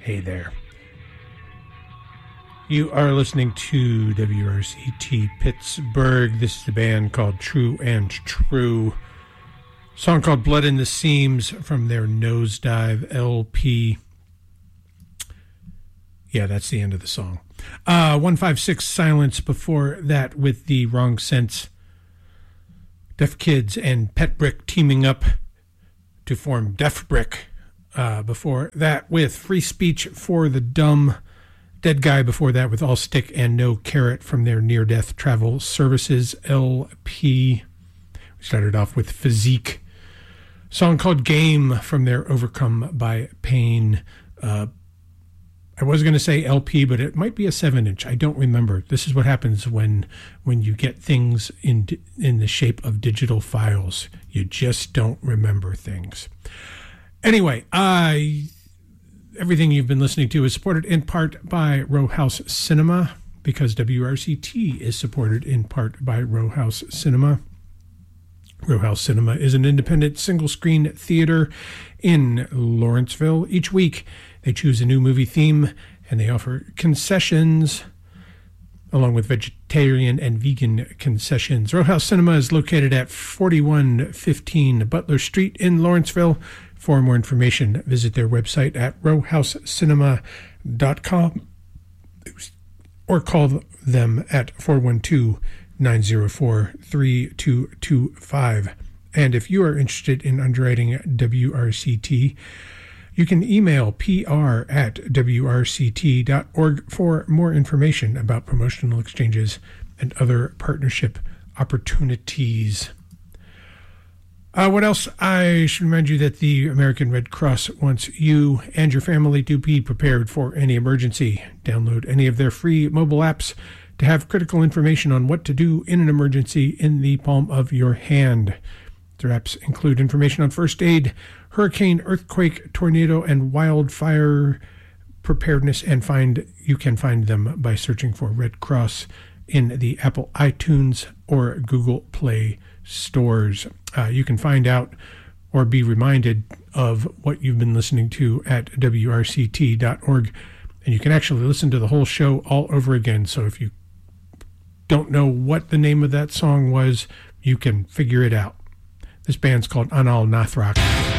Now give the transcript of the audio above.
Hey there. You are listening to WRCT Pittsburgh. This is a band called True and True. Song called Blood in the Seams from their Nosedive LP. Yeah, that's the end of the song. 156 Silence before that with the Wrong Sense. Deaf Kids and Pet Brick teaming up to form Deaf Brick. Before that with Free Speech for the Dumb. Dead Guy before that with All Stick and No Carrot from their Near Death Travel Services LP. We started off with Physique. Song called Game from their Overcome by Pain. I was going to say LP, but it might be a 7-inch. I don't remember. This is what happens when you get things in the shape of digital files. You just don't remember things. Anyway, everything you've been listening to is supported in part by Row House Cinema, because WRCT is supported in part by Row House Cinema. Row House Cinema is an independent single-screen theater in Lawrenceville. Each week, they choose a new movie theme, and they offer concessions, along with vegetarian and vegan concessions. Row House Cinema is located at 4115 Butler Street in Lawrenceville. For more information, visit their website at rowhousecinema.com or call them at 412-904-3225. And if you are interested in underwriting WRCT, you can email pr@wrct.org for more information about promotional exchanges and other partnership opportunities. What else? I should remind you that the American Red Cross wants you and your family to be prepared for any emergency. Download any of their free mobile apps to have critical information on what to do in an emergency in the palm of your hand. Their apps include information on first aid, hurricane, earthquake, tornado, and wildfire preparedness, and you can find them by searching for Red Cross in the Apple iTunes or Google Play stores. You can find out or be reminded of what you've been listening to at wrct.org, and you can actually listen to the whole show all over again. So if you don't know what the name of that song was, you can figure it out. This band's called Anal Nathrak.